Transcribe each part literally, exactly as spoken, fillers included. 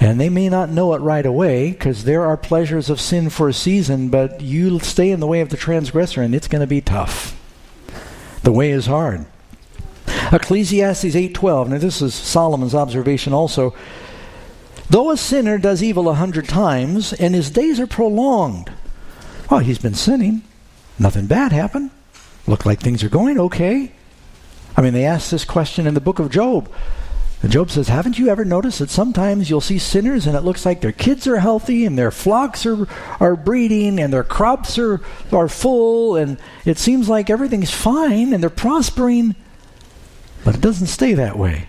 And they may not know it right away, because there are pleasures of sin for a season, but you stay in the way of the transgressor, and it's going to be tough. The way is hard. Ecclesiastes eight twelve, now this is Solomon's observation also. Though a sinner does evil a hundred times, and his days are prolonged. Well, he's been sinning. Nothing bad happened. Look like things are going okay. I mean, they asked this question in the book of Job. And Job says, haven't you ever noticed that sometimes you'll see sinners and it looks like their kids are healthy and their flocks are, are breeding and their crops are, are full and it seems like everything's fine and they're prospering, but it doesn't stay that way.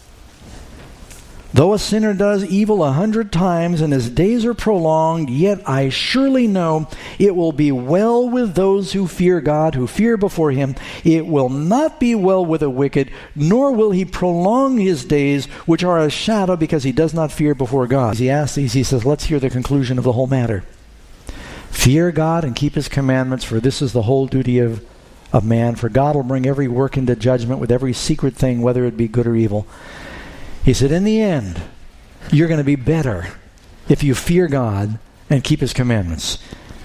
Though a sinner does evil a hundred times and his days are prolonged, yet I surely know it will be well with those who fear God, who fear before him. It will not be well with the wicked, nor will he prolong his days, which are a shadow, because he does not fear before God. He asks these, he says, let's hear the conclusion of the whole matter. Fear God and keep his commandments, for this is the whole duty of, of man. For God will bring every work into judgment with every secret thing, whether it be good or evil. He said, in the end, you're going to be better if you fear God and keep his commandments.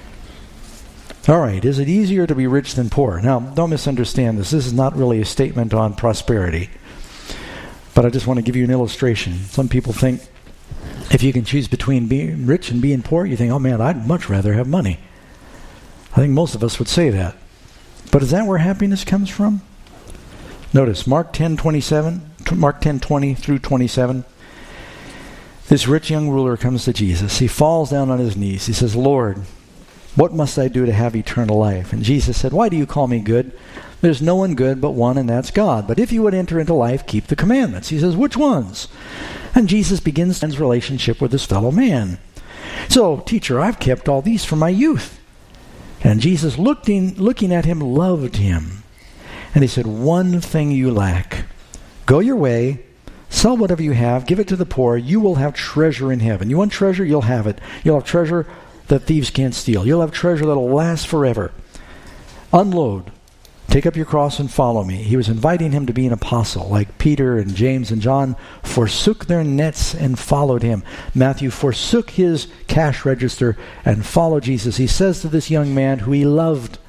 All right, is it easier to be rich than poor? Now, don't misunderstand this. This is not really a statement on prosperity. But I just want to give you an illustration. Some people think if you can choose between being rich and being poor, you think, oh man, I'd much rather have money. I think most of us would say that. But is that where happiness comes from? Notice, Mark ten twenty-seven. Mark ten twenty through twenty-seven. This rich young ruler comes to Jesus. He falls down on his knees. He says, Lord, what must I do to have eternal life? And Jesus said, why do you call me good? There's no one good but one, and that's God. But if you would enter into life, keep the commandments. He says, which ones? And Jesus begins his relationship with his fellow man. So, teacher, I've kept all these from my youth. And Jesus, looking, looking at him, loved him. And he said, one thing you lack. Go your way, sell whatever you have, give it to the poor, you will have treasure in heaven. You want treasure? You'll have it. You'll have treasure that thieves can't steal. You'll have treasure that will last forever. Unload. Take up your cross and follow me. He was inviting him to be an apostle, like Peter and James and John forsook their nets and followed him. Matthew forsook his cash register and followed Jesus. He says to this young man who he loved,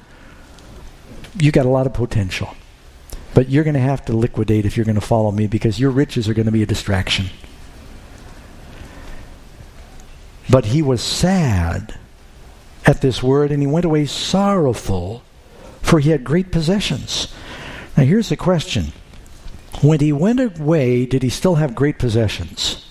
you got a lot of potential. But you're going to have to liquidate if you're going to follow me, because your riches are going to be a distraction. But he was sad at this word, and he went away sorrowful, for he had great possessions. Now here's the question. When he went away, did he still have great possessions?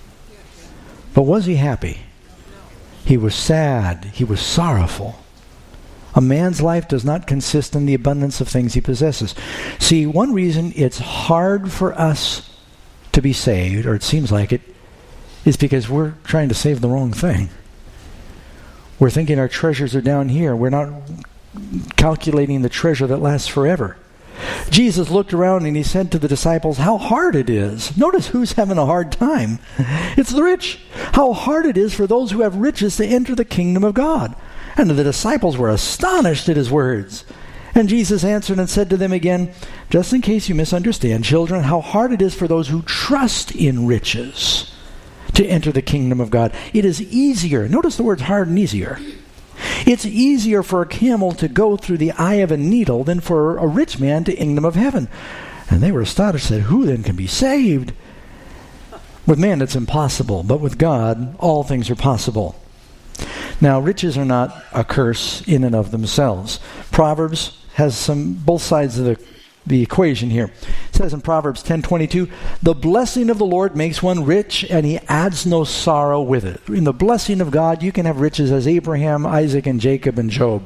But was he happy? He was sad. He was sorrowful. A man's life does not consist in the abundance of things he possesses. See, one reason it's hard for us to be saved, or it seems like it, is because we're trying to save the wrong thing. We're thinking our treasures are down here. We're not calculating the treasure that lasts forever. Jesus looked around and he said to the disciples, how hard it is. Notice who's having a hard time. It's the rich. How hard it is for those who have riches to enter the kingdom of God. And the disciples were astonished at his words. And Jesus answered and said to them again, just in case you misunderstand, children, how hard it is for those who trust in riches to enter the kingdom of God. It is easier. Notice the words hard and easier. It's easier for a camel to go through the eye of a needle than for a rich man to the kingdom of heaven. And they were astonished, said, who then can be saved? With man it's impossible, but with God all things are possible. Now, riches are not a curse in and of themselves. Proverbs has some both sides of the, the equation here. It says in Proverbs ten twenty-two, the blessing of the Lord makes one rich, and he adds no sorrow with it. In the blessing of God, you can have riches as Abraham, Isaac, and Jacob, and Job.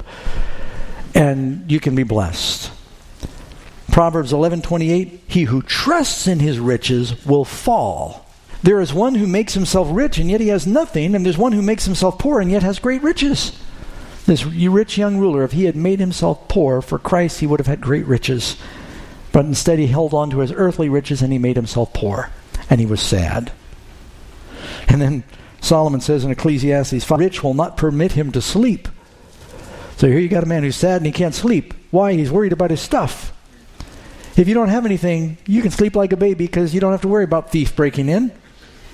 And you can be blessed. Proverbs eleven twenty-eight, he who trusts in his riches will fall. There is one who makes himself rich, and yet he has nothing, and there's one who makes himself poor, and yet has great riches. This rich young ruler, if he had made himself poor for Christ, he would have had great riches. But instead he held on to his earthly riches, and he made himself poor, and he was sad. And then Solomon says in Ecclesiastes, the rich will not permit him to sleep. So here you got a man who's sad and he can't sleep. Why? He's worried about his stuff. If you don't have anything, you can sleep like a baby because you don't have to worry about thief breaking in.